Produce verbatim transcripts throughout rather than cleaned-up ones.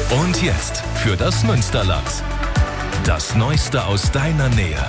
Und jetzt für das Münsterland. Das Neueste aus deiner Nähe.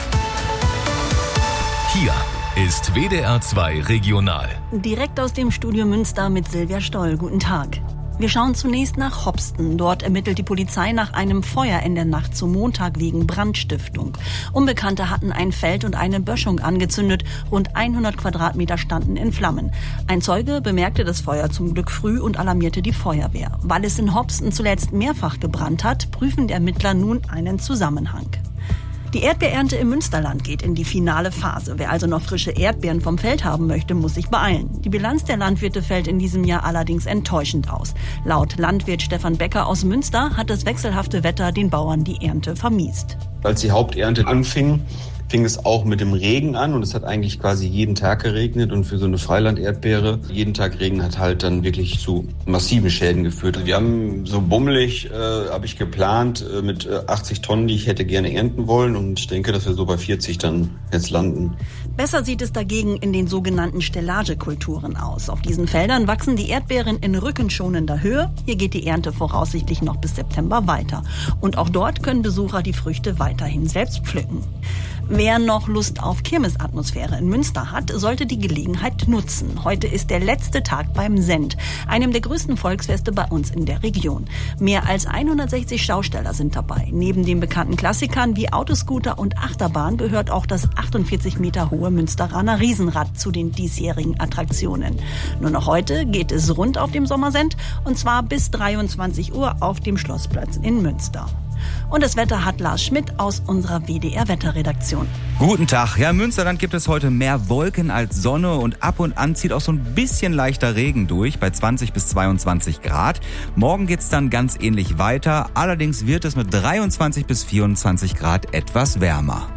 Hier ist W D R zwei Regional. Direkt aus dem Studio Münster mit Silvia Stoll. Guten Tag. Wir schauen zunächst nach Hopsten. Dort ermittelt die Polizei nach einem Feuer in der Nacht zum Montag wegen Brandstiftung. Unbekannte hatten ein Feld und eine Böschung angezündet. Rund hundert Quadratmeter standen in Flammen. Ein Zeuge bemerkte das Feuer zum Glück früh und alarmierte die Feuerwehr. Weil es in Hopsten zuletzt mehrfach gebrannt hat, prüfen die Ermittler nun einen Zusammenhang. Die Erdbeerernte im Münsterland geht in die finale Phase. Wer also noch frische Erdbeeren vom Feld haben möchte, muss sich beeilen. Die Bilanz der Landwirte fällt in diesem Jahr allerdings enttäuschend aus. Laut Landwirt Stefan Becker aus Münster hat das wechselhafte Wetter den Bauern die Ernte vermiest. Als die Haupternte anfing, fing es auch mit dem Regen an und es hat eigentlich quasi jeden Tag geregnet und für so eine Freiland-Erdbeere, jeden Tag Regen hat halt dann wirklich zu massiven Schäden geführt. Wir haben so bummelig, äh, habe ich geplant, äh, mit äh, achtzig Tonnen, die ich hätte gerne ernten wollen und ich denke, dass wir so bei vierzig dann jetzt landen. Besser sieht es dagegen in den sogenannten Stellagekulturen aus. Auf diesen Feldern wachsen die Erdbeeren in rückenschonender Höhe. Hier geht die Ernte voraussichtlich noch bis September weiter. Und auch dort können Besucher die Früchte weiterhin selbst pflücken. Wer noch Lust auf Kirmesatmosphäre in Münster hat, sollte die Gelegenheit nutzen. Heute ist der letzte Tag beim Send, einem der größten Volksfeste bei uns in der Region. Mehr als hundertsechzig Schausteller sind dabei. Neben den bekannten Klassikern wie Autoscooter und Achterbahn gehört auch das achtundvierzig Meter hohe Münsteraner Riesenrad zu den diesjährigen Attraktionen. Nur noch heute geht es rund auf dem Sommersend und zwar bis dreiundzwanzig Uhr auf dem Schlossplatz in Münster. Und das Wetter hat Lars Schmidt aus unserer W D R-Wetterredaktion. Guten Tag. Ja, im Münsterland gibt es heute mehr Wolken als Sonne und ab und an zieht auch so ein bisschen leichter Regen durch bei zwanzig bis zweiundzwanzig Grad. Morgen geht's dann ganz ähnlich weiter. Allerdings wird es mit dreiundzwanzig bis vierundzwanzig Grad etwas wärmer.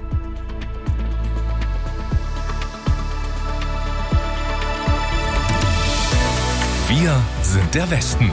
Wir sind der Westen.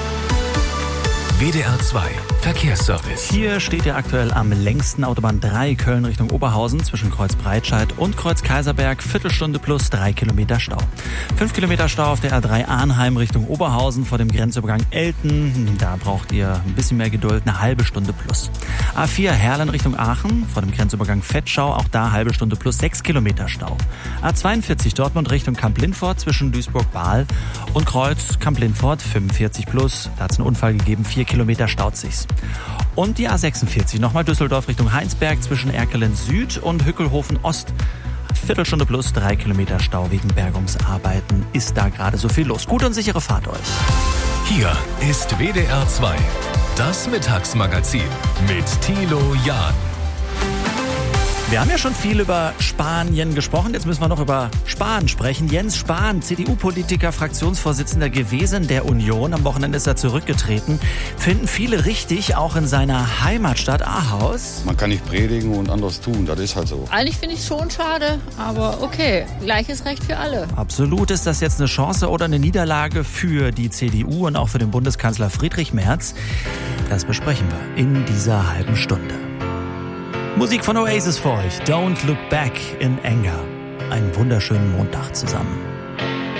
W D R zwei Verkehrsservice. Hier steht ja aktuell am längsten Autobahn drei Köln Richtung Oberhausen zwischen Kreuz Breitscheid und Kreuz Kaiserberg. Viertelstunde plus drei Kilometer Stau. Fünf Kilometer Stau auf der R drei Arnheim Richtung Oberhausen vor dem Grenzübergang Elten. Da braucht ihr ein bisschen mehr Geduld, eine halbe Stunde plus. A vier Herlen Richtung Aachen vor dem Grenzübergang Vetschau. Auch da halbe Stunde plus sechs Kilometer Stau. A zweiundvierzig Dortmund Richtung Kamp-Lindfort zwischen Duisburg-Bahl und Kreuz Kamp-Lindfort vierundvierzig plus. Da hat es einen Unfall gegeben, vier Kilometer staut sich's. Und die A sechsundvierzig, nochmal Düsseldorf Richtung Heinsberg zwischen Erkelen Süd und Hückelhofen Ost. Viertelstunde plus drei Kilometer Stau wegen Bergungsarbeiten. Ist da gerade so viel los. Gute und sichere Fahrt euch. Hier ist W D R zwei, das Mittagsmagazin mit Thilo Jahn. Wir haben ja schon viel über Spanien gesprochen, jetzt müssen wir noch über Spahn sprechen. Jens Spahn, C D U-Politiker, Fraktionsvorsitzender gewesen der Union. Am Wochenende ist er zurückgetreten. Finden viele richtig, auch in seiner Heimatstadt Ahaus. Man kann nicht predigen und anderes tun, das ist halt so. Eigentlich finde ich es schon schade, aber okay, gleiches Recht für alle. Absolut. Ist das jetzt eine Chance oder eine Niederlage für die C D U und auch für den Bundeskanzler Friedrich Merz? Das besprechen wir in dieser halben Stunde. Musik von Oasis für euch. Don't Look Back in Anger. Einen wunderschönen Montag zusammen.